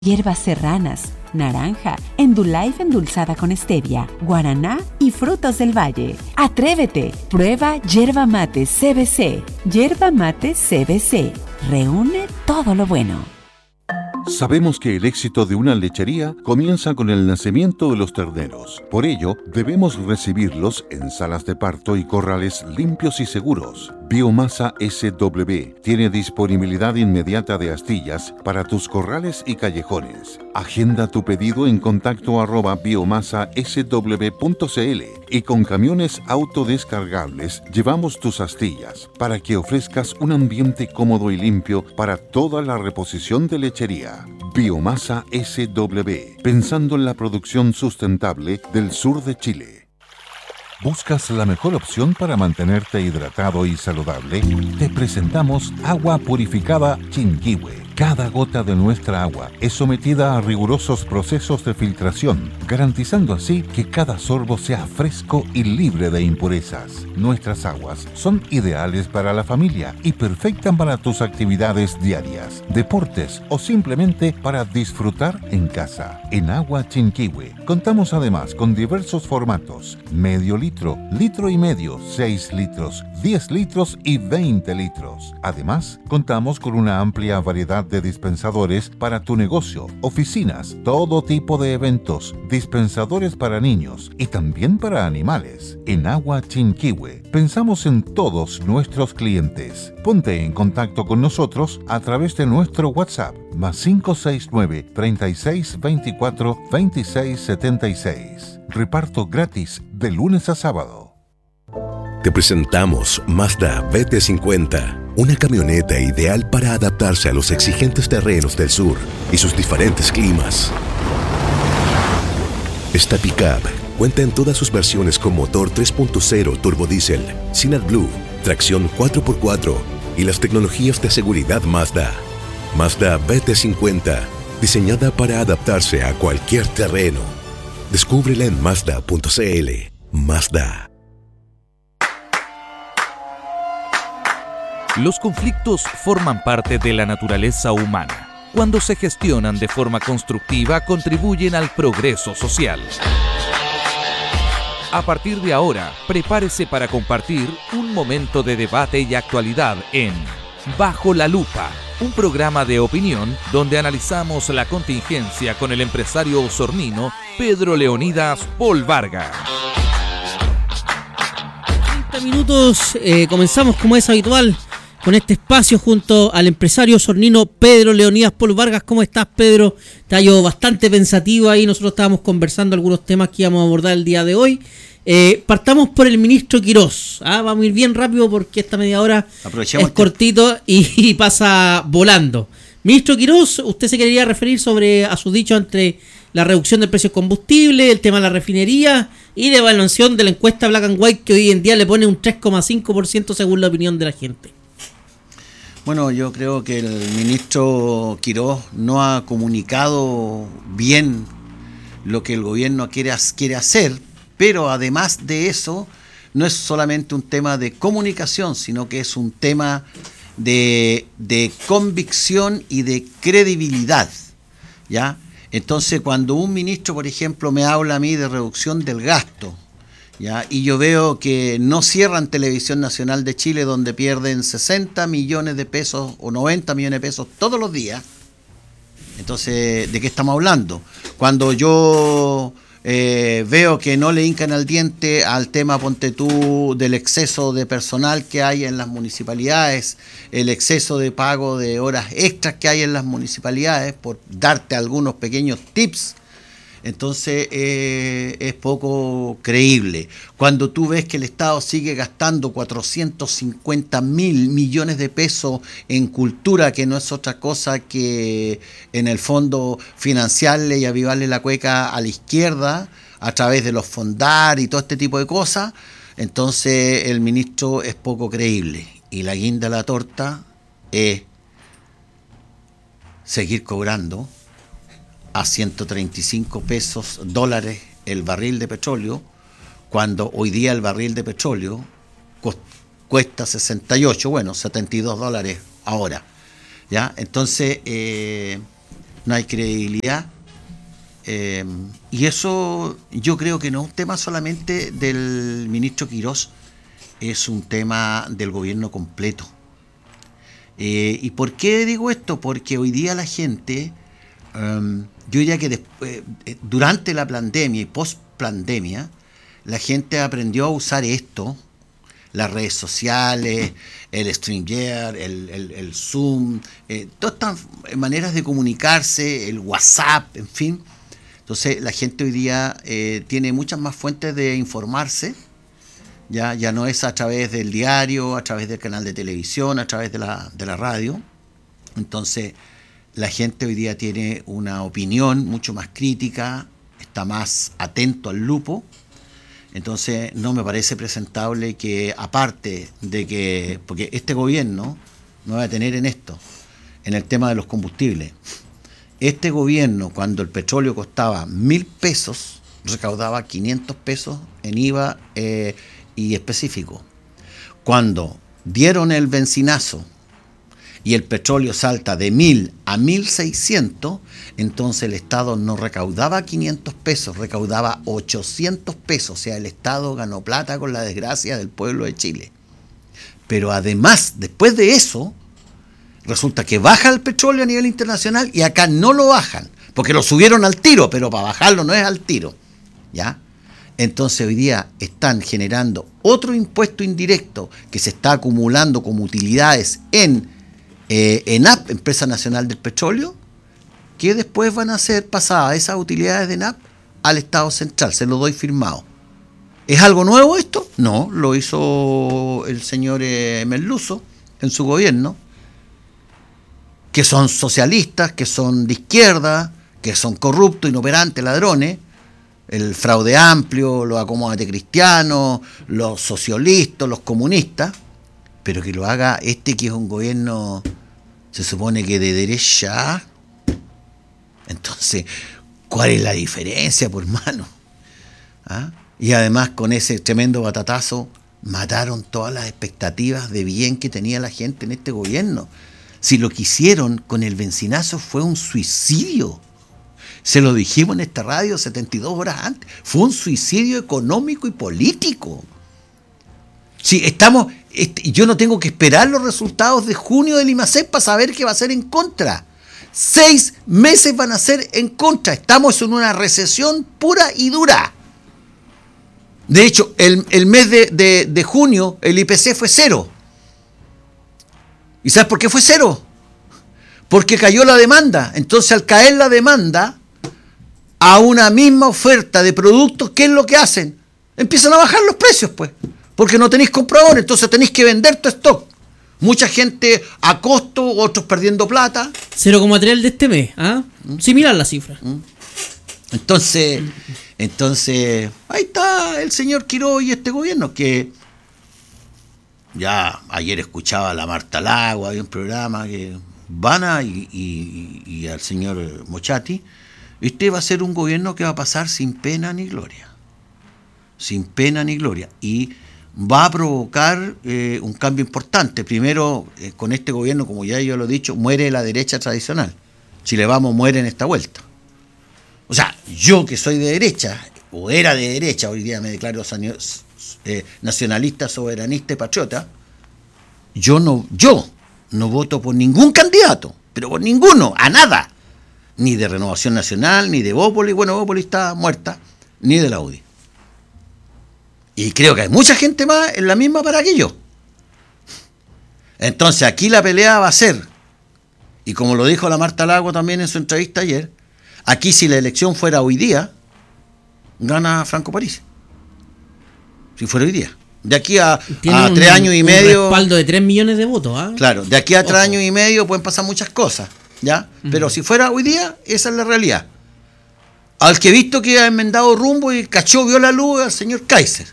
hierbas serranas, naranja, Endulife endulzada con stevia, guaraná y frutos del valle. ¡Atrévete! Prueba Yerba Mate CBC. Yerba Mate CBC. Reúne todo lo bueno. Sabemos que el éxito de una lechería comienza con el nacimiento de los terneros. Por ello, debemos recibirlos en salas de parto y corrales limpios y seguros. Biomasa SW tiene disponibilidad inmediata de astillas para tus corrales y callejones. Agenda tu pedido en contacto@biomasasw.cl y con camiones autodescargables llevamos tus astillas para que ofrezcas un ambiente cómodo y limpio para toda la reposición de lechería. Biomasa SW, pensando en la producción sustentable del sur de Chile. ¿Buscas la mejor opción para mantenerte hidratado y saludable? Te presentamos agua purificada Chinquihue. Cada gota de nuestra agua es sometida a rigurosos procesos de filtración, garantizando así que cada sorbo sea fresco y libre de impurezas. Nuestras aguas son ideales para la familia y perfectas para tus actividades diarias, deportes o simplemente para disfrutar en casa. En Agua Chinquihue contamos además con diversos formatos: medio litro, litro y medio, 6 litros, 10 litros y 20 litros. Además, contamos con una amplia variedad de dispensadores para tu negocio, oficinas, todo tipo de eventos, dispensadores para niños y también para animales. En Agua Chinquihue pensamos en todos nuestros clientes. Ponte en contacto con nosotros a través de nuestro WhatsApp +569 36 24 26 76. Reparto gratis de lunes a sábado. Te presentamos Mazda BT50, una camioneta ideal para adaptarse a los exigentes terrenos del sur y sus diferentes climas. Esta pickup cuenta en todas sus versiones con motor 3.0 turbodiesel, sin AdBlue, tracción 4x4 y las tecnologías de seguridad Mazda. Mazda BT50, diseñada para adaptarse a cualquier terreno. Descúbrela en Mazda.cl. Mazda. Los conflictos forman parte de la naturaleza humana. Cuando se gestionan de forma constructiva, contribuyen al progreso social. A partir de ahora, prepárese para compartir un momento de debate y actualidad en Bajo la Lupa, un programa de opinión donde analizamos la contingencia con el empresario osornino Pedro Leonidas Pol Vargas. 30 minutos, comenzamos como es habitual con este espacio junto al empresario osornino Pedro Leonidas Pol Vargas. ¿Cómo estás, Pedro? Te hallo bastante pensativo ahí. Nosotros estábamos conversando algunos temas que íbamos a abordar el día de hoy. Partamos por el ministro Quirós. Vamos a ir bien rápido porque esta media hora es cortito y pasa volando. Ministro Quirós, usted se quería referir a su dicho entre la reducción del precio del combustible, el tema de la refinería y la evaluación de la encuesta Black and White, que hoy en día le pone un 3,5% según la opinión de la gente. Bueno, yo creo que el ministro Quirós no ha comunicado bien lo que el gobierno quiere hacer, pero además de eso, no es solamente un tema de comunicación, sino que es un tema de convicción y de credibilidad, ¿ya? Entonces, cuando un ministro, por ejemplo, me habla a mí de reducción del gasto, ¿ya? Y yo veo que no cierran Televisión Nacional de Chile, donde pierden 60 millones de pesos o 90 millones de pesos todos los días. Entonces, ¿de qué estamos hablando? Cuando yo veo que no le hincan al diente al tema, ponte tú, del exceso de personal que hay en las municipalidades, el exceso de pago de horas extras que hay en las municipalidades, por darte algunos pequeños tips. Entonces es poco creíble. Cuando tú ves que el Estado sigue gastando 450.000 millones de pesos en cultura, que no es otra cosa que en el fondo financiarle y avivarle la cueca a la izquierda a través de los fondar y todo este tipo de cosas, entonces el ministro es poco creíble. Y la guinda de la torta es seguir cobrando a 135 pesos dólares el barril de petróleo, cuando hoy día el barril de petróleo cuesta 68, bueno, 72 dólares ahora, ¿ya? Entonces, no hay credibilidad. Y eso yo creo que no es un tema solamente del ministro Quirós, es un tema del gobierno completo. ¿Y por qué digo esto? Porque hoy día la gente, yo diría que durante la pandemia y post-pandemia, la gente aprendió a usar esto, las redes sociales, el StreamYard, el Zoom, todas estas maneras de comunicarse, el WhatsApp, en fin. Entonces la gente hoy día tiene muchas más fuentes de informarse. Ya no es a través del diario, a través del canal de televisión, a través de la radio. Entonces la gente hoy día tiene una opinión mucho más crítica, está más atento al lupo. Entonces no me parece presentable que, aparte de que, porque este gobierno no va a tener en esto, en el tema de los combustibles, este gobierno cuando el petróleo costaba 1.000 pesos, recaudaba 500 pesos en IVA y específico. Cuando dieron el benzinazo y el petróleo salta de 1.000 a 1.600, entonces el Estado no recaudaba 500 pesos, recaudaba 800 pesos. O sea, el Estado ganó plata con la desgracia del pueblo de Chile. Pero además, después de eso, resulta que baja el petróleo a nivel internacional y acá no lo bajan, porque lo subieron al tiro, pero para bajarlo no es al tiro, ¿ya? Entonces hoy día están generando otro impuesto indirecto que se está acumulando como utilidades en ENAP, Empresa Nacional del Petróleo, que después van a ser pasadas esas utilidades de ENAP al Estado Central. Se lo doy firmado. ¿Es algo nuevo esto? No, lo hizo el señor Merluzo en su gobierno, que son socialistas, que son de izquierda, que son corruptos, inoperantes, ladrones, el fraude amplio, los acomodate cristianos, los socialistas, los comunistas, pero que lo haga este que es un gobierno, se supone que de derecha. Entonces, ¿cuál es la diferencia, por mano? ¿Ah? Y además con ese tremendo batatazo mataron todas las expectativas de bien que tenía la gente en este gobierno. Si lo que hicieron con el benzinazo fue un suicidio, se lo dijimos en esta radio 72 horas antes, fue un suicidio económico y político. Si estamos, yo no tengo que esperar los resultados de junio del IMACEP para saber qué va a ser en contra. 6 meses van a ser en contra. Estamos en una recesión pura y dura. De hecho, el mes de junio el IPC fue 0. ¿Y sabes por qué fue 0? Porque cayó la demanda. Entonces, al caer la demanda a una misma oferta de productos, ¿qué es lo que hacen? Empiezan a bajar los precios, pues. Porque no tenéis compradores, entonces tenéis que vender tu stock. Mucha gente a costo, otros perdiendo plata. 0,3 el de este mes, ¿ah? Similar la cifra. Entonces, ahí está el señor Quirós y este gobierno, que ya ayer escuchaba a la Marta Lagos, había un programa que Vana y al señor Mochati. Este va a ser un gobierno que va a pasar sin pena ni gloria. Sin pena ni gloria. Y va a provocar un cambio importante. Primero, con este gobierno, como ya yo lo he dicho, muere la derecha tradicional. Chile Vamos muere en esta vuelta. O sea, yo que soy de derecha, o era de derecha, hoy día me declaro nacionalista, soberanista y patriota, yo no voto por ningún candidato, pero por ninguno, a nada. Ni de Renovación Nacional, ni de Bópoli, bueno, Bópoli está muerta, ni de la UDI. Y creo que hay mucha gente más en la misma para que yo. Entonces aquí la pelea va a ser, y como lo dijo la Marta Lago también en su entrevista ayer, aquí si la elección fuera hoy día, gana Franco Parisi. Si fuera hoy día. De aquí a 3 años y medio... Un respaldo de 3 millones de votos, ¿ah? Claro, de aquí a 3 años y medio pueden pasar muchas cosas, ¿ya? Pero si fuera hoy día, esa es la realidad. Al que he visto que ha enmendado rumbo y cachó, vio la luz, al señor Kaiser.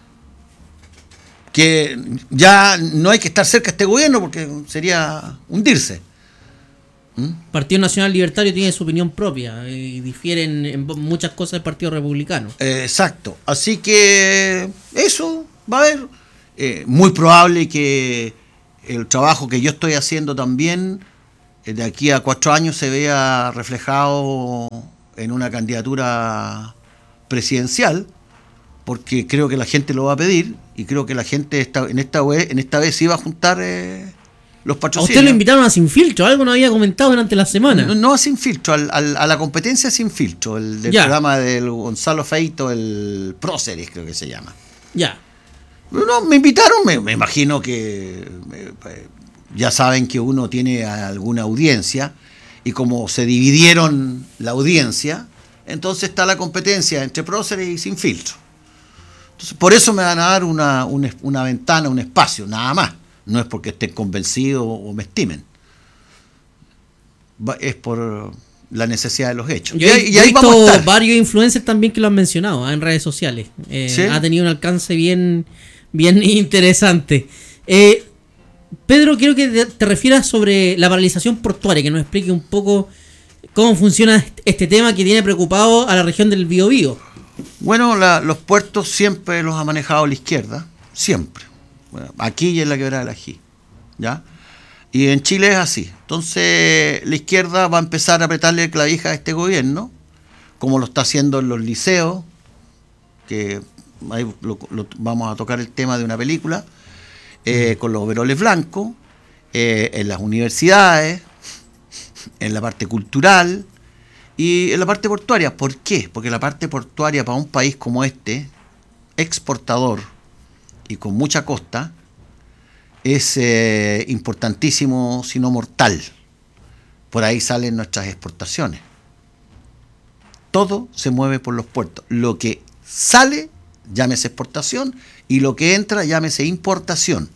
Que ya no hay que estar cerca de este gobierno porque sería hundirse. Partido Nacional Libertario tiene su opinión propia y difieren en muchas cosas del Partido Republicano. Exacto. Así que eso va a haber. Muy probable que el trabajo que yo estoy haciendo también de aquí a 4 años se vea reflejado en una candidatura presidencial, porque creo que la gente lo va a pedir y creo que la gente en esta vez sí va a juntar los A patrocinios. usted lo invitaron a Sin Filtro, algo no había comentado durante la semana. No Sin Filtro, a la competencia Sin Filtro, el del programa del Gonzalo Feito, el Próceres creo que se llama. Ya. No, me invitaron, me imagino que ya saben que uno tiene alguna audiencia y como se dividieron la audiencia, entonces está la competencia entre Próceres y Sin Filtro. Entonces, por eso me van a dar una ventana, un espacio, nada más. No es porque estén convencidos o me estimen. Es por la necesidad de los hechos. Yo he visto varios influencers también que lo han mencionado en redes sociales. ¿Sí? Ha tenido un alcance bien interesante. Pedro, quiero que te refieras sobre la paralización portuaria, que nos explique un poco cómo funciona este tema que tiene preocupado a la región del Biobío. Bueno, los puertos siempre los ha manejado la izquierda, siempre. Bueno, aquí y en la Quebrada del Ají, ¿ya? Y en Chile es así. Entonces la izquierda va a empezar a apretarle clavija a este gobierno, como lo está haciendo en los liceos, que ahí vamos a tocar el tema de una película, con los overoles blancos, en las universidades, en la parte cultural y en la parte portuaria. ¿Por qué? Porque la parte portuaria para un país como este, exportador y con mucha costa, es importantísimo, si no mortal. Por ahí salen nuestras exportaciones. Todo se mueve por los puertos. Lo que sale, llámese exportación, y lo que entra, llámese importación.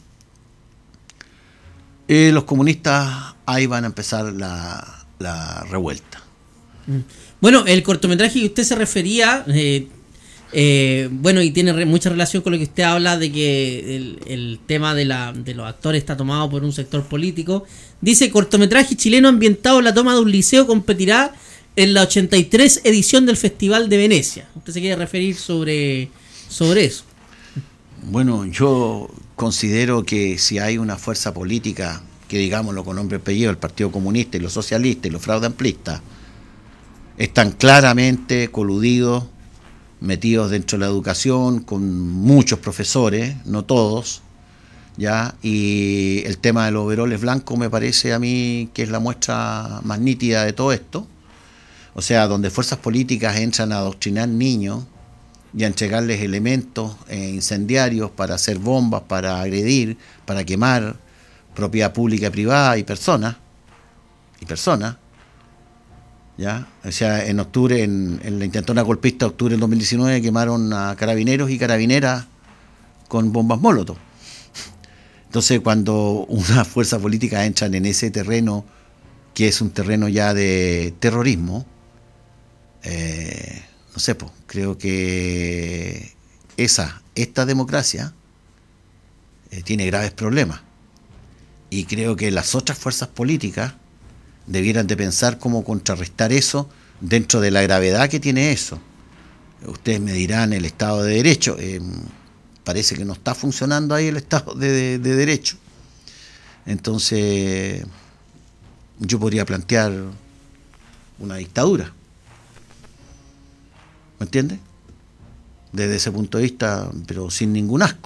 Los comunistas ahí van a empezar la revuelta. Bueno, el cortometraje que usted se refería, bueno, y tiene mucha relación con lo que usted habla de que el tema de los actores está tomado por un sector político. Dice: cortometraje chileno ambientado en la toma de un liceo competirá en la 83 edición del Festival de Venecia. ¿Usted se quiere referir sobre eso? Bueno, yo considero que si hay una fuerza política, que digámoslo con nombre y apellido, el Partido Comunista y los socialistas y los fraudeamplistas, están claramente coludidos, metidos dentro de la educación, con muchos profesores, no todos, ¿ya? Y el tema de los overoles blancos me parece a mí que es la muestra más nítida de todo esto. O sea, donde fuerzas políticas entran a adoctrinar niños y a entregarles elementos incendiarios para hacer bombas, para agredir, para quemar propiedad pública y privada y personas, ¿ya? O sea, en octubre, en la intentona golpista de octubre del 2019, quemaron a carabineros y carabineras con bombas Molotov. Entonces, cuando una fuerza política entran en ese terreno, que es un terreno ya de terrorismo, no sé, creo que esta democracia tiene graves problemas. Y creo que las otras fuerzas políticas debieran de pensar cómo contrarrestar eso dentro de la gravedad que tiene eso. Ustedes me dirán el Estado de Derecho. Parece que no está funcionando ahí el Estado de Derecho. Entonces, yo podría plantear una dictadura. ¿Me entiendes? Desde ese punto de vista, pero sin ningún asco.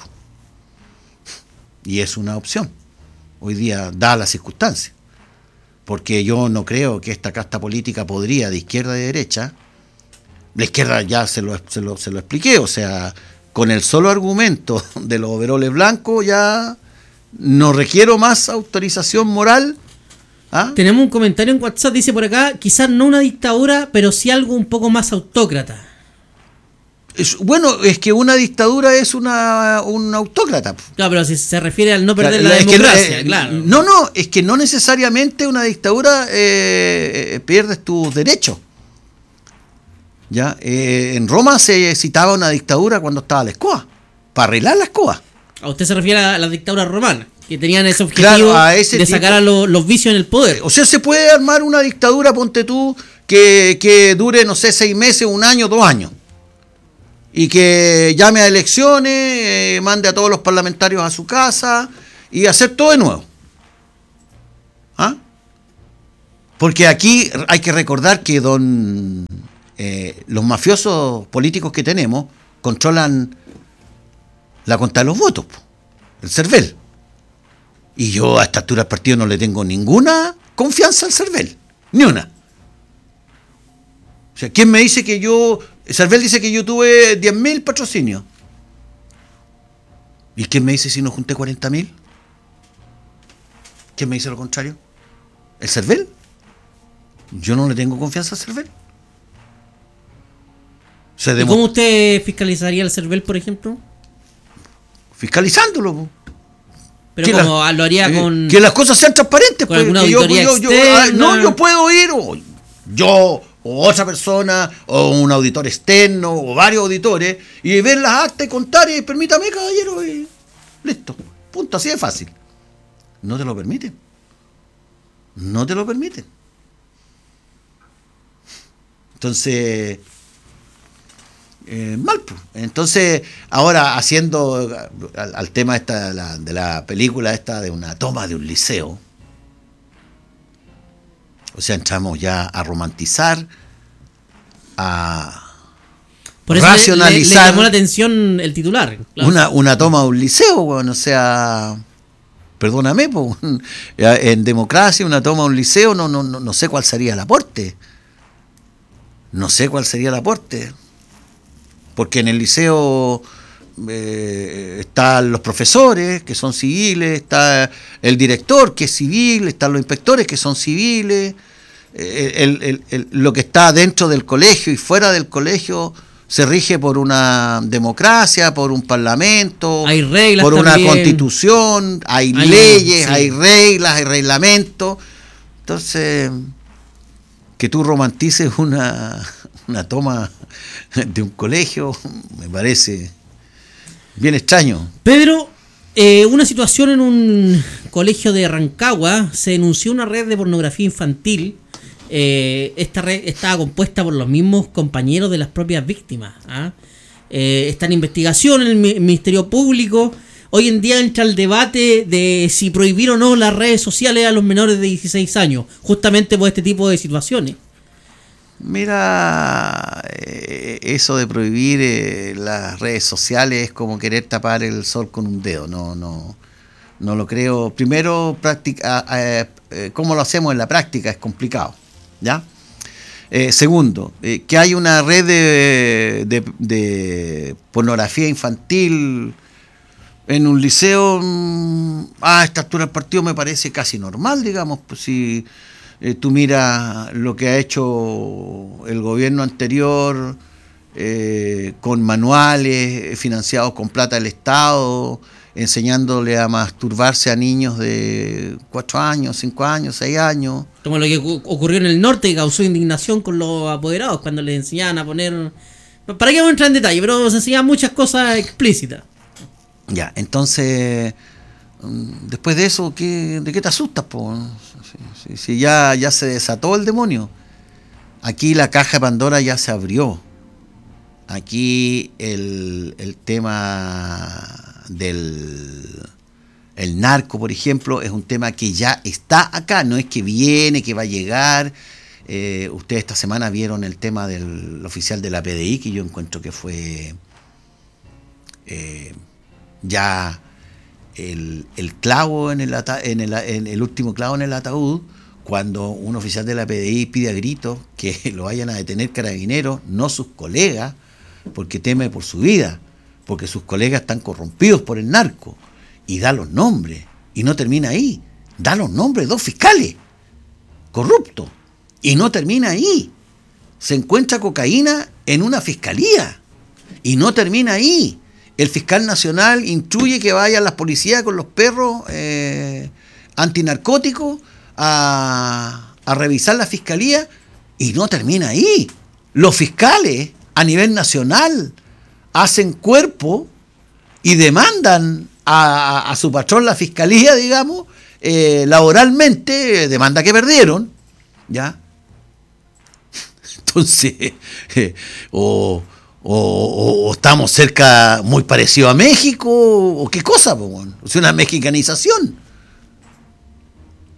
Y es una opción. Hoy día, dadas las circunstancias. Porque yo no creo que esta casta política podría, de izquierda y de derecha, la izquierda ya se lo expliqué, o sea, con el solo argumento de los overoles blancos ya no requiero más autorización moral. ¿Ah? Tenemos un comentario en WhatsApp, dice por acá: quizás no una dictadura, pero sí algo un poco más autócrata. Bueno, es que una dictadura es un autócrata. Claro, pero si se refiere al no perder la democracia, claro. No, es que no necesariamente una dictadura pierdes tus derechos. ¿Ya? En Roma se citaba una dictadura cuando estaba la escoba, para arreglar la escoba. ¿A usted se refiere a la dictadura romana, que tenían ese objetivo de sacar a los vicios en el poder? O sea, se puede armar una dictadura, ponte tú, que dure, no sé, 6 meses, 1 año, 2 años. Y que llame a elecciones, mande a todos los parlamentarios a su casa y hacer todo de nuevo. ¿Ah? Porque aquí hay que recordar que los mafiosos políticos que tenemos controlan la cuenta de los votos, el CERVEL. Y yo a esta altura del partido no le tengo ninguna confianza al CERVEL, ni una. O sea, ¿quién me dice que el CERVEL dice que yo tuve 10.000 patrocinios? ¿Y quién me dice si no junté 40.000? ¿Quién me dice lo contrario? ¿El CERVEL? Yo no le tengo confianza al CERVEL. ¿Y cómo usted fiscalizaría el CERVEL, por ejemplo? Fiscalizándolo. Pero como lo haría con... Que las cosas sean transparentes. Con alguna auditoría externa. Yo puedo ir, o otra persona, o un auditor externo, o varios auditores, y ver las actas y contar, y permítame, caballero, y listo. Punto, así de fácil. No te lo permiten. No te lo permiten. Entonces... mal, pues. Entonces, ahora haciendo al tema de la película esta de una toma de un liceo, o sea, entramos ya a romantizar, a por eso racionalizar. Le llamó la atención el titular. Claro. Una toma de un liceo, bueno, o sea, perdóname, pues, en democracia una toma de un liceo, no sé cuál sería el aporte. No sé cuál sería el aporte. Porque en el liceo están los profesores, que son civiles, está el director, que es civil, están los inspectores, que son civiles, lo que está dentro del colegio y fuera del colegio se rige por una democracia, por un parlamento, hay reglas por una también. constitución, hay leyes, sí. Hay reglas, hay reglamentos. Entonces, que tú romantices una toma de un colegio me parece bien extraño. Pedro, una situación en un colegio de Rancagua, se denunció una red de pornografía infantil. Esta red estaba compuesta por los mismos compañeros de las propias víctimas. Está en investigación en el Ministerio Público. Hoy en día entra el debate de si prohibir o no las redes sociales a los menores de 16 años, justamente por este tipo de situaciones. Mira, eso de prohibir las redes sociales es como querer tapar el sol con un dedo. No lo creo. Primero, cómo lo hacemos en la práctica es complicado, ¿ya? Segundo, que hay una red de pornografía infantil en un liceo, a esta altura del partido me parece casi normal, digamos, pues si... tú miras lo que ha hecho el gobierno anterior con manuales financiados con plata del Estado, enseñándole a masturbarse a niños de 4 años, 5 años, 6 años. Como lo que ocurrió en el norte, que causó indignación con los apoderados cuando les enseñaban a poner... ¿Para qué vamos a entrar en detalle? Pero se enseñaban muchas cosas explícitas. Ya, entonces... después de eso, ¿de qué te asustas, po? Si ya se desató el demonio. Aquí la caja de Pandora ya se abrió. Aquí el tema del narco, por ejemplo, es un tema que ya está acá. No es que viene, que va a llegar. Ustedes esta semana vieron el tema del oficial de la PDI, que yo encuentro que fue ya... El clavo en el último clavo en el ataúd, cuando un oficial de la PDI pide a gritos que lo vayan a detener carabineros, no sus colegas, porque teme por su vida, porque sus colegas están corrompidos por el narco, y da los nombres, y no termina ahí, da los nombres de 2 fiscales corruptos, y no termina ahí, se encuentra cocaína en una fiscalía, y no termina ahí. El fiscal nacional instruye que vayan las policías con los perros antinarcóticos a revisar la fiscalía, y no termina ahí. Los fiscales a nivel nacional hacen cuerpo y demandan a su patrón, la fiscalía, digamos, laboralmente, demanda que perdieron, ¿ya? Entonces, o estamos cerca, muy parecido a México, o qué cosa, o sea, una mexicanización.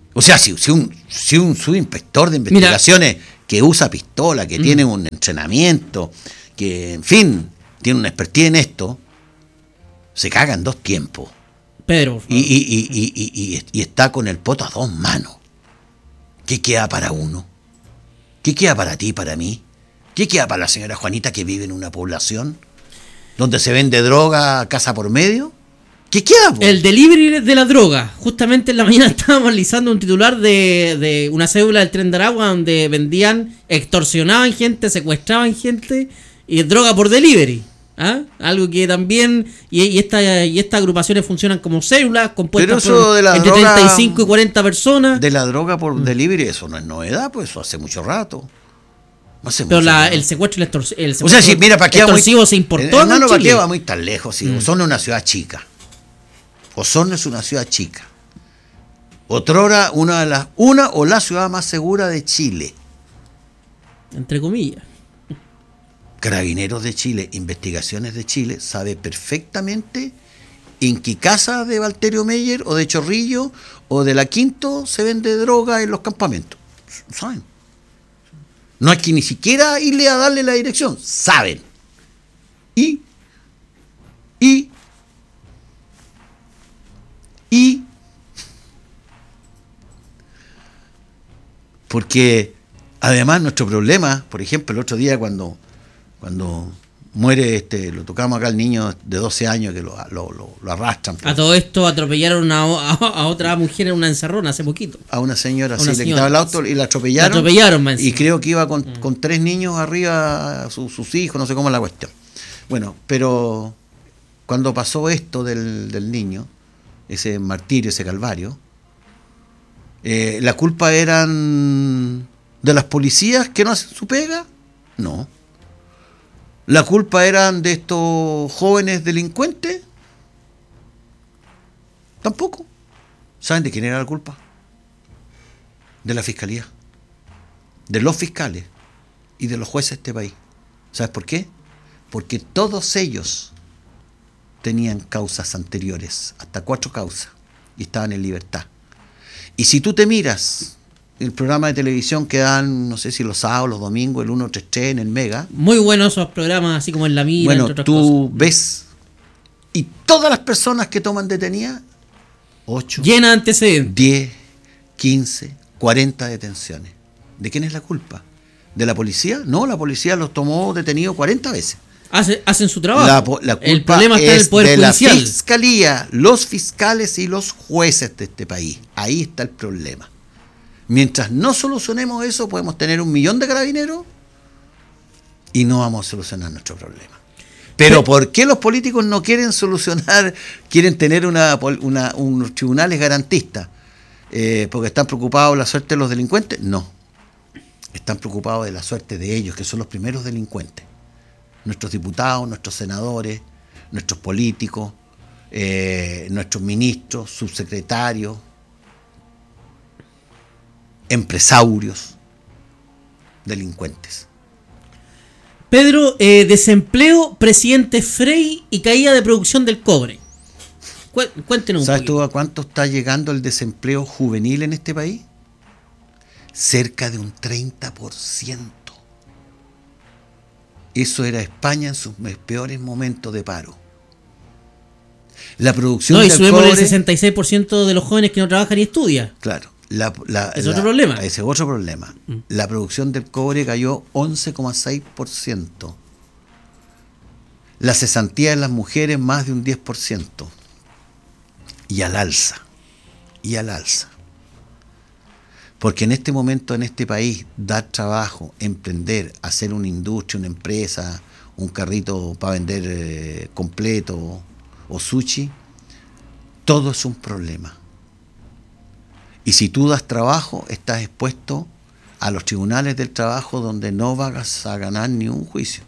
O sea, si un subinspector de investigaciones que usa pistola, que tiene un entrenamiento, que, en fin, tiene una expertise en esto, se caga en 2 tiempos. Pedro. Y está con el poto a 2 manos. ¿Qué queda para uno? ¿Qué queda para ti y para mí? ¿Qué queda para la señora Juanita que vive en una población donde se vende droga casa por medio? ¿Qué queda? El delivery de la droga. Justamente en la mañana estábamos analizando un titular de una cédula del Tren de Aragua donde vendían, extorsionaban gente, secuestraban gente y droga por delivery. ¿Ah? Algo que también y estas agrupaciones funcionan como células compuestas por entre 35 y 40 personas. De la droga por delivery, eso no es novedad, pues eso hace mucho rato. Pero el secuestro y el secuestro, o sea, si, mira, ¿para qué extorsivo se importó? Hermano, ¿para qué va muy tan lejos? Si Osorno es una ciudad chica. Osorno es una ciudad chica. Otrora una o la ciudad más segura de Chile. Entre comillas. Carabineros de Chile, Investigaciones de Chile, sabe perfectamente en qué casa de Valterio Meyer o de Chorrillo o de la Quinto se vende droga en los campamentos. ¿Saben? No hay que ni siquiera irle a darle la dirección. Saben. Y porque además nuestro problema, por ejemplo, el otro día cuando muere, lo tocamos acá al niño de 12 años que lo arrastran. A todo esto atropellaron a otra mujer en una encerrona hace poquito. A una señora, le quitaba el auto y la atropellaron. Y creo que iba con 3 niños arriba, sus hijos, no sé cómo es la cuestión. Bueno, pero cuando pasó esto del niño, ese martirio, ese calvario, ¿la culpa eran de las policías que no hacen su pega? No. ¿La culpa eran de estos jóvenes delincuentes? Tampoco. ¿Saben de quién era la culpa? De la fiscalía, de los fiscales y de los jueces de este país. ¿Sabes por qué? Porque todos ellos tenían causas anteriores, hasta 4 causas, y estaban en libertad. Y si tú te miras el programa de televisión que dan, no sé si los sábados, los domingos, el 133 en el Mega. Muy buenos esos programas, así como en La Mira, bueno, entre otras tú cosas. Ves, y todas las personas que toman detenidas, 8, llena antecedentes, 10, 15, 40 detenciones. ¿De quién es la culpa? ¿De la policía? No, la policía los tomó detenidos 40 veces. Hacen su trabajo. La culpa el problema está en el Poder Judicial. La fiscalía, los fiscales y los jueces de este país. Ahí está el problema. Mientras no solucionemos eso, podemos tener 1 millón de carabineros y no vamos a solucionar nuestro problema. Pero ¿por qué los políticos no quieren solucionar, quieren tener unos tribunales garantistas? ¿Porque están preocupados de la suerte de los delincuentes? No. Están preocupados de la suerte de ellos, que son los primeros delincuentes. Nuestros diputados, nuestros senadores, nuestros políticos, nuestros ministros, subsecretarios, empresarios, delincuentes. Pedro, desempleo, presidente Frey y caída de producción del cobre. Cuéntenos un poco. ¿Sabes tú a cuánto está llegando el desempleo juvenil en este país? Cerca de un 30%. Eso era España en sus peores momentos de paro. La producción del subimos cobre, el 66% de los jóvenes que no trabajan y estudian. Claro. Es otro problema. Ese es otro problema. La producción del cobre cayó 11,6%. La cesantía de las mujeres más de un 10%. Y al alza. Porque en este momento, en este país, dar trabajo, emprender, hacer una industria, una empresa, un carrito para vender completo o sushi, todo es un problema. Y si tú das trabajo, estás expuesto a los tribunales del trabajo donde no vas a ganar ni un juicio.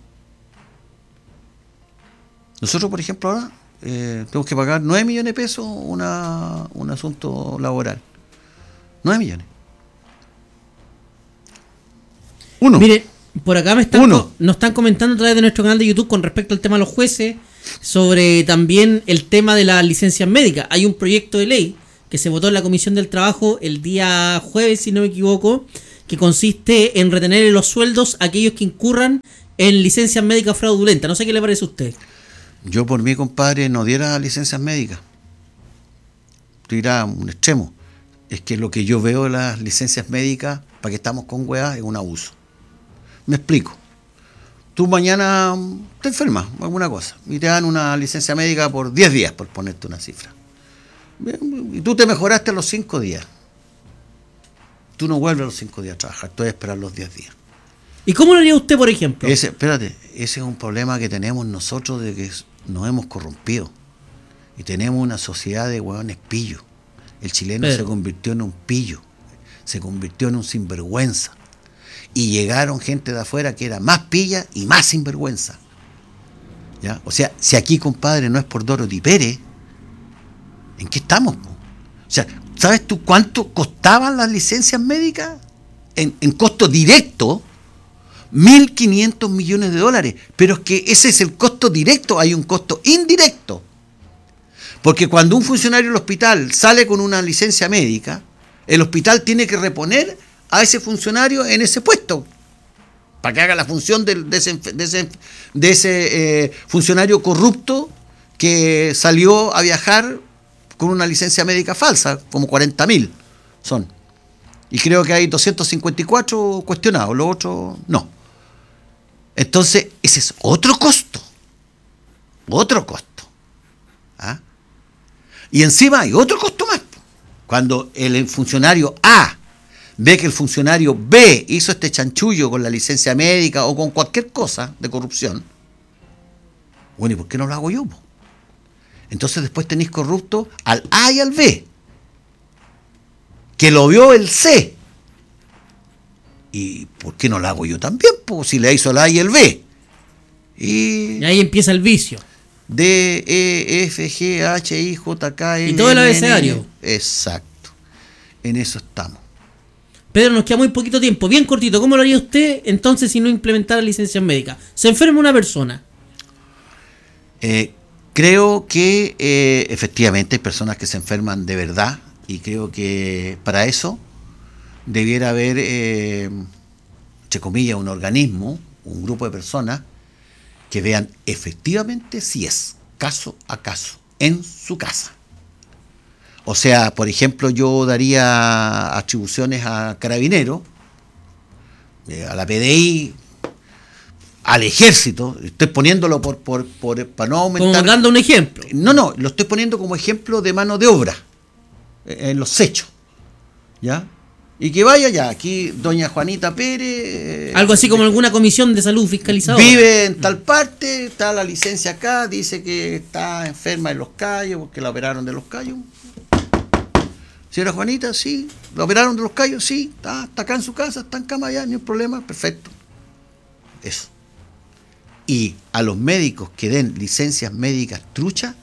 Nosotros, por ejemplo, ahora tenemos que pagar 9 millones de pesos un asunto laboral. 9 millones. Uno. Mire, por acá nos están comentando a través de nuestro canal de YouTube con respecto al tema de los jueces, sobre también el tema de las licencias médicas. Hay un proyecto de ley que se votó en la Comisión del Trabajo el día jueves, si no me equivoco, que consiste en retener en los sueldos a aquellos que incurran en licencias médicas fraudulentas. No sé qué le parece a usted. Yo por mí, compadre, no diera licencias médicas. Tú irás a un extremo. Es que lo que yo veo de las licencias médicas, para que estamos con weas, es un abuso. Me explico. Tú mañana te enfermas, alguna cosa, y te dan una licencia médica por 10 días, por ponerte una cifra. Y tú te mejoraste a los 5 días. Tú no vuelves a los 5 días a trabajar, tú debes esperar los 10 días. ¿Y cómo lo haría usted, por ejemplo? Ese es un problema que tenemos nosotros, de que nos hemos corrompido. Y tenemos una sociedad de hueones pillos. El chileno se convirtió en un pillo, se convirtió en un sinvergüenza. Y llegaron gente de afuera que era más pilla y más sinvergüenza. ¿Ya? O sea, si aquí, compadre, no es por Dorothy Pérez, ¿en qué estamos? O sea, ¿sabes tú cuánto costaban las licencias médicas? En costo directo, 1.500 millones de dólares. Pero es que ese es el costo directo, hay un costo indirecto. Porque cuando un funcionario del hospital sale con una licencia médica, el hospital tiene que reponer a ese funcionario en ese puesto, para que haga la función de ese funcionario corrupto que salió a viajar con una licencia médica falsa, como 40.000 son. Y creo que hay 254 cuestionados, los otros no. Entonces, ese es otro costo. Otro costo. ¿Ah? Y encima hay otro costo más. Cuando el funcionario A ve que el funcionario B hizo este chanchullo con la licencia médica o con cualquier cosa de corrupción, bueno, ¿y por qué no lo hago yo? Entonces después tenéis corrupto al A y al B, que lo vio el C. ¿Y por qué no lo hago yo también? Pues si le hizo el A y el B. Y ahí empieza el vicio. D, E, F, G, H, I, J, K, L, y todo el N, abecedario. Exacto. En eso estamos. Pedro, nos queda muy poquito tiempo, bien cortito. ¿Cómo lo haría usted entonces si no implementara licencias médicas? Se enferma una persona. Creo que efectivamente hay personas que se enferman de verdad, y creo que para eso debiera haber, entre comillas, un organismo, un grupo de personas que vean efectivamente si es caso a caso en su casa. O sea, por ejemplo, yo daría atribuciones a Carabineros, a la PDI, al Ejército. Estoy poniéndolo para no aumentar. Como dando un ejemplo. No, lo estoy poniendo como ejemplo de mano de obra en los hechos, ¿ya? Y que vaya ya, aquí doña Juanita Pérez. Algo así como alguna comisión de salud fiscalizadora. Vive en tal parte, está la licencia acá, dice que está enferma en Los Cayos, porque la operaron de Los Cayos. Señora Juanita, sí. ¿La operaron de Los Cayos? Sí. Está acá en su casa, está en cama ya, no hay problema, perfecto. Eso. Y a los médicos que den licencias médicas truchas,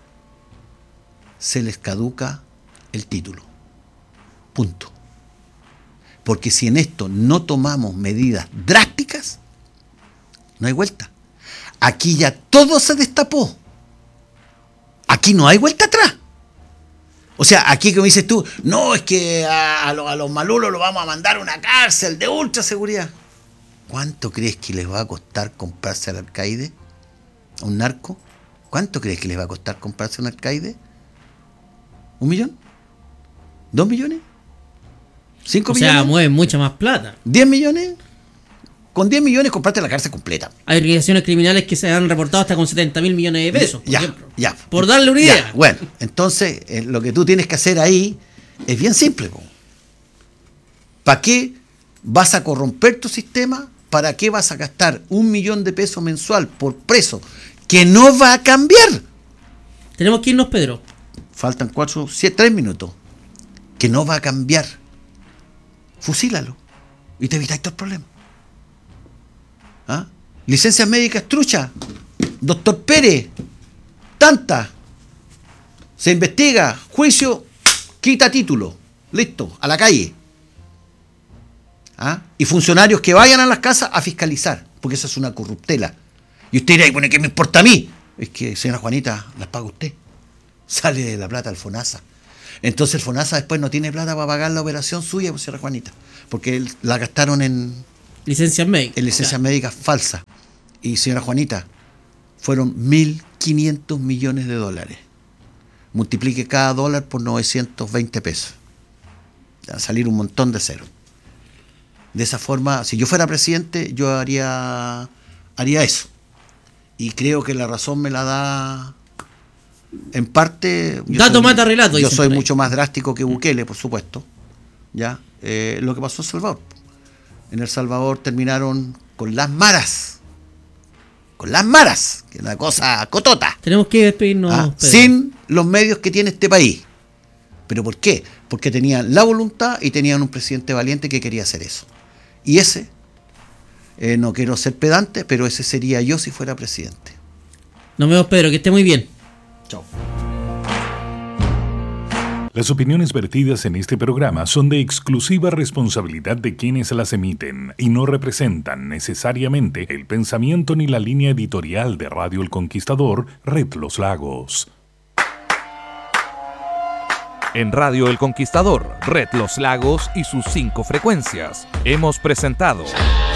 se les caduca el título. Punto. Porque si en esto no tomamos medidas drásticas, no hay vuelta. Aquí ya todo se destapó. Aquí no hay vuelta atrás. O sea, aquí como dices tú, no, es que a los malulos lo vamos a mandar a una cárcel de ultra seguridad. ¿Cuánto crees que les va a costar comprarse al alcaide? ¿A un narco? ¿Cuánto crees que les va a costar comprarse un alcaide? ¿1 millón? ¿2 millones? ¿5 millones? O sea, mueven mucha más plata. ¿10 millones? Con 10 millones compraste la cárcel completa. Hay organizaciones criminales que se han reportado hasta con 70.000 millones de pesos, por ejemplo. Ya. Por darle una idea. Ya, bueno, entonces lo que tú tienes que hacer ahí es bien simple. ¿Para qué vas a corromper tu sistema? ¿Para qué vas a gastar 1 millón de pesos mensual por preso que no va a cambiar? Tenemos que irnos, Pedro. Faltan 3 minutos. Que no va a cambiar. Fusílalo y te evitas todo el problema. ¿Ah? Licencias médicas trucha, doctor Pérez, tanta, se investiga, juicio, quita título, listo, a la calle. ¿Ah? Y funcionarios que vayan a las casas a fiscalizar, porque eso es una corruptela. Y usted dirá, bueno, ¿qué me importa a mí? Es que, señora Juanita, las paga usted, sale de la plata al FONASA. Entonces el FONASA después no tiene plata para pagar la operación suya por Sierra Juanita, porque la gastaron en Licencias médicas. En licencias médicas falsas. Y señora Juanita, fueron 1.500 millones de dólares. Multiplique cada dólar por 920 pesos. Va a salir un montón de cero. De esa forma, si yo fuera presidente, yo haría eso. Y creo que la razón me la da, en parte... Dato mata relato. Yo soy mucho más drástico que Bukele, por supuesto. ¿Ya? Lo que pasó en El Salvador. En El Salvador terminaron con las maras. Con las maras, que es una cosa cotota. Tenemos que despedirnos. Sin los medios que tiene este país. ¿Pero por qué? Porque tenían la voluntad y tenían un presidente valiente que quería hacer eso. Y ese, no quiero ser pedante, pero ese sería yo si fuera presidente. Nos vemos, Pedro, que esté muy bien. Chao. Las opiniones vertidas en este programa son de exclusiva responsabilidad de quienes las emiten y no representan necesariamente el pensamiento ni la línea editorial de Radio El Conquistador, Red Los Lagos. En Radio El Conquistador, Red Los Lagos y sus 5 frecuencias, hemos presentado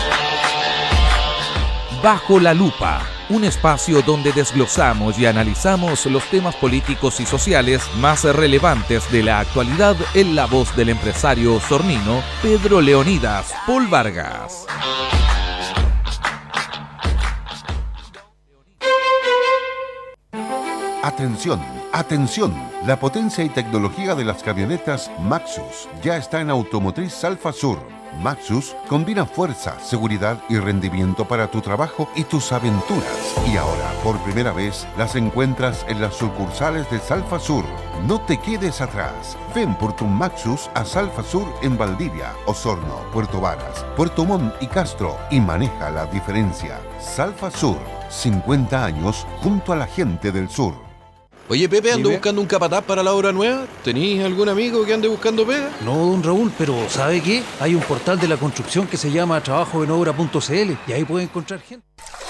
Bajo la Lupa, un espacio donde desglosamos y analizamos los temas políticos y sociales más relevantes de la actualidad en la voz del empresario sornino Pedro Leonidas Pol Vargas. Atención, atención, la potencia y tecnología de las camionetas Maxus ya está en Automotriz Alfa Sur. Maxus combina fuerza, seguridad y rendimiento para tu trabajo y tus aventuras. Y ahora, por primera vez, las encuentras en las sucursales de Salfa Sur. No te quedes atrás. Ven por tu Maxus a Salfa Sur en Valdivia, Osorno, Puerto Varas, Puerto Montt y Castro y maneja la diferencia. Salfa Sur, 50 años junto a la gente del sur. Oye, Pepe, ando buscando un capataz para la obra nueva. ¿Tenís algún amigo que ande buscando pega? No, don Raúl, pero ¿sabe qué? Hay un portal de la construcción que se llama trabajoenobra.cl y ahí puede encontrar gente.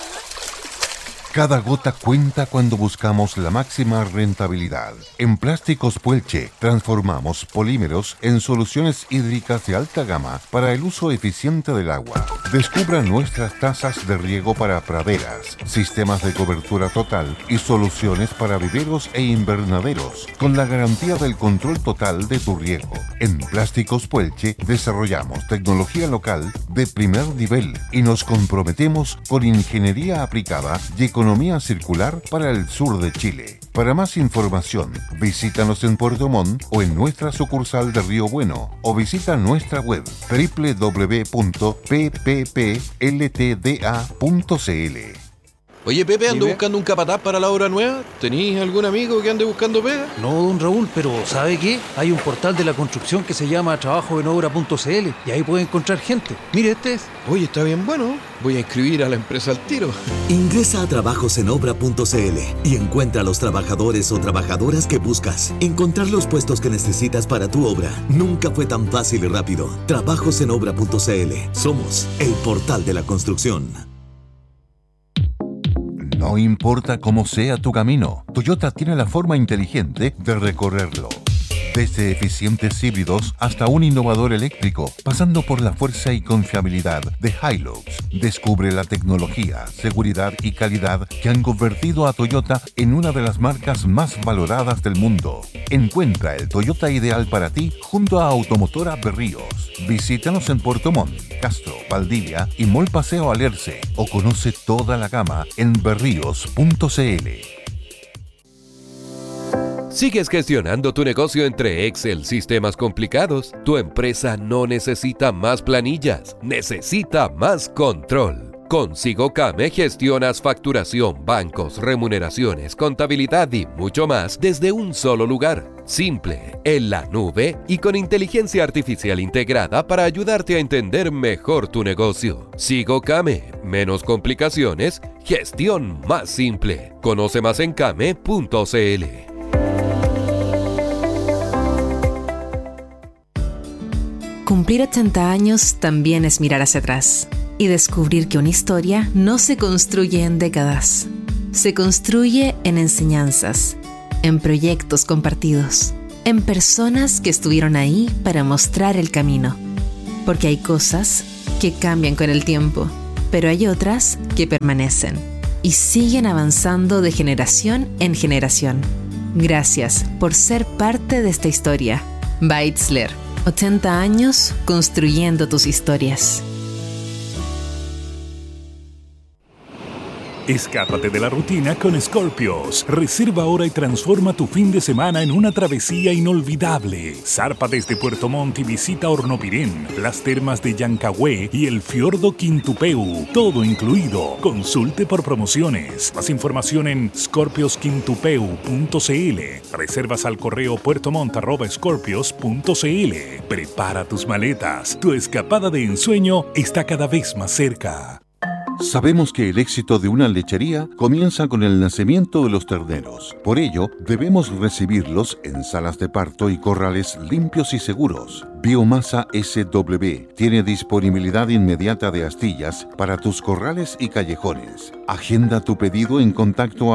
Cada gota cuenta cuando buscamos la máxima rentabilidad. En Plásticos Puelche transformamos polímeros en soluciones hídricas de alta gama para el uso eficiente del agua. Descubra nuestras tazas de riego para praderas, sistemas de cobertura total y soluciones para viveros e invernaderos, con la garantía del control total de tu riego. En Plásticos Puelche desarrollamos tecnología local de primer nivel y nos comprometemos con ingeniería aplicada y economía circular para el sur de Chile. Para más información, visítanos en Puerto Montt o en nuestra sucursal de Río Bueno o visita nuestra web www.pppLTDA.cl. Oye, Pepe, ando buscando un capataz para la obra nueva. ¿Tenís algún amigo que ande buscando pega? No, don Raúl, pero ¿sabe qué? Hay un portal de la construcción que se llama trabajoenobra.cl y ahí puede encontrar gente. Mire, este es. Oye, está bien bueno. Voy a inscribir a la empresa al tiro. Ingresa a trabajosenobra.cl y encuentra a los trabajadores o trabajadoras que buscas. Encontrar los puestos que necesitas para tu obra nunca fue tan fácil y rápido. Trabajosenobra.cl. Somos el portal de la construcción. No importa cómo sea tu camino, Toyota tiene la forma inteligente de recorrerlo. Desde eficientes híbridos hasta un innovador eléctrico, pasando por la fuerza y confiabilidad de Hilux. Descubre la tecnología, seguridad y calidad que han convertido a Toyota en una de las marcas más valoradas del mundo. Encuentra el Toyota ideal para ti junto a Automotora Berríos. Visítanos en Puerto Montt, Castro, Valdivia y Mall Paseo Alerce o conoce toda la gama en berríos.cl. ¿Sigues gestionando tu negocio entre Excel, sistemas complicados? Tu empresa no necesita más planillas, necesita más control. Con SigoCame gestionas facturación, bancos, remuneraciones, contabilidad y mucho más desde un solo lugar. Simple, en la nube y con inteligencia artificial integrada para ayudarte a entender mejor tu negocio. SigoCame, menos complicaciones, gestión más simple. Conoce más en came.cl. Cumplir 80 años también es mirar hacia atrás y descubrir que una historia no se construye en décadas, se construye en enseñanzas, en proyectos compartidos, en personas que estuvieron ahí para mostrar el camino. Porque hay cosas que cambian con el tiempo, pero hay otras que permanecen y siguen avanzando de generación en generación. Gracias por ser parte de esta historia. Beitzler, 80 años construyendo tus historias. Escápate de la rutina con Scorpios. Reserva ahora y transforma tu fin de semana en una travesía inolvidable. Zarpa desde Puerto Montt y visita Hornopirén, las termas de Llancagüe y el fiordo Quintupeu. Todo incluido. Consulte por promociones. Más información en scorpiosquintupeu.cl. Reservas al correo puertomont@scorpios.cl. Prepara tus maletas. Tu escapada de ensueño está cada vez más cerca. Sabemos que el éxito de una lechería comienza con el nacimiento de los terneros. Por ello, debemos recibirlos en salas de parto y corrales limpios y seguros. Biomasa SW tiene disponibilidad inmediata de astillas para tus corrales y callejones. Agenda tu pedido en contacto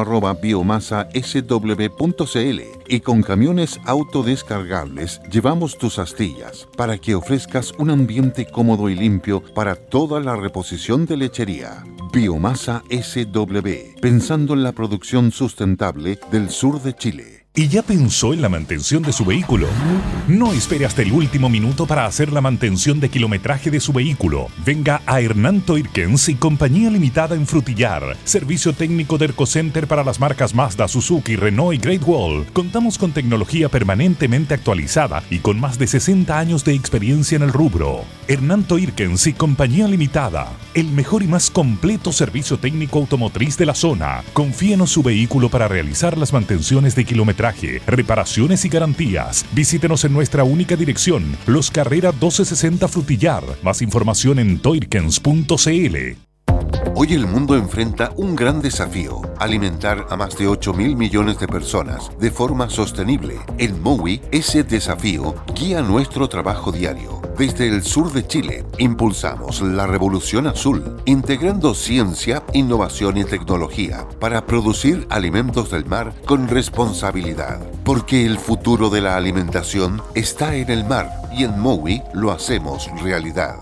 @biomasasw.cl y con camiones autodescargables llevamos tus astillas para que ofrezcas un ambiente cómodo y limpio para toda la reposición de lechería. Biomasa SW, pensando en la producción sustentable del sur de Chile. ¿Y ya pensó en la mantención de su vehículo? No espere hasta el último minuto para hacer la mantención de kilometraje de su vehículo. Venga a Hernán Toirkens y Compañía Limitada en Frutillar. Servicio técnico de Ercocenter para las marcas Mazda, Suzuki, Renault y Great Wall. Contamos con tecnología permanentemente actualizada y con más de 60 años de experiencia en el rubro. Hernán Toirkens y Compañía Limitada. El mejor y más completo servicio técnico automotriz de la zona. Confíenos su vehículo para realizar las mantenciones de kilometraje, reparaciones y garantías. Visítenos en nuestra única dirección, Los Carrera 1260 Frutillar. Más información en toirkens.cl. Hoy el mundo enfrenta un gran desafío: alimentar a más de 8.000 millones de personas de forma sostenible. En MOWI, ese desafío guía nuestro trabajo diario. Desde el sur de Chile, impulsamos la revolución azul, integrando ciencia, innovación y tecnología para producir alimentos del mar con responsabilidad. Porque el futuro de la alimentación está en el mar y en MOWI lo hacemos realidad.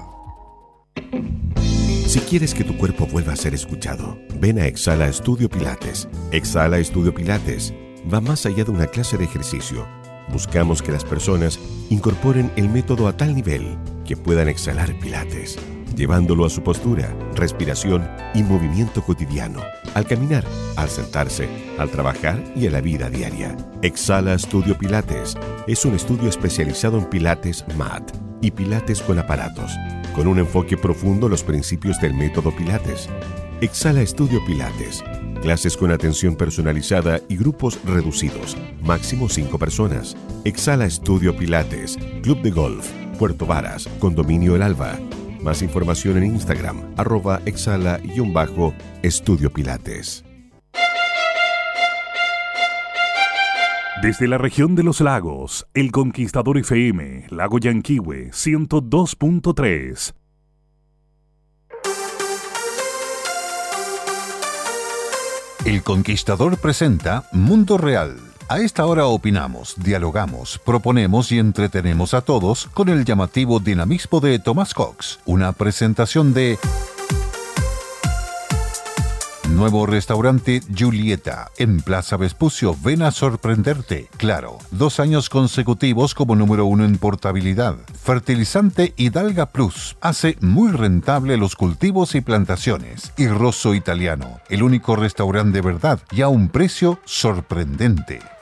Si quieres que tu cuerpo vuelva a ser escuchado, ven a Exhala Estudio Pilates. Exhala Estudio Pilates va más allá de una clase de ejercicio. Buscamos que las personas incorporen el método a tal nivel que puedan exhalar Pilates, llevándolo a su postura, respiración y movimiento cotidiano, al caminar, al sentarse, al trabajar y a la vida diaria. Exhala Estudio Pilates es un estudio especializado en Pilates MAT y Pilates con aparatos, con un enfoque profundo en los principios del método Pilates. Exhala Estudio Pilates. Clases con atención personalizada y grupos reducidos. Máximo 5 personas. Exhala Estudio Pilates. Club de Golf. Puerto Varas. Condominio El Alba. Más información en Instagram. @exhala_Estudio Pilates. Desde la región de los lagos, El Conquistador FM, Lago Yanquihue, 102.3. El Conquistador presenta Mundo Real. A esta hora opinamos, dialogamos, proponemos y entretenemos a todos con el llamativo dinamismo de Tomás Cox. Una presentación de nuevo restaurante Julieta en Plaza Vespucio. Ven a sorprenderte. Claro, 2 años consecutivos como número 1 en portabilidad. Fertilizante Hidalga Plus hace muy rentable los cultivos y plantaciones. Y Rosso Italiano, el único restaurante de verdad y a un precio sorprendente.